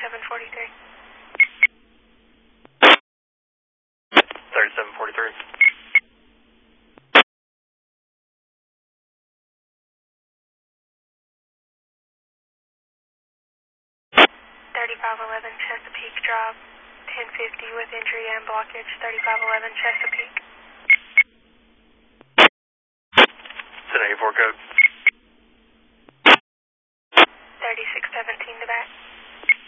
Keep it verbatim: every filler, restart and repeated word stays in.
thirty-seven forty-three. thirty-seven forty-three. thirty-five eleven Chesapeake Drive, ten fifty with entry and blockage, thirty-five eleven Chesapeake. ten eighty-four code.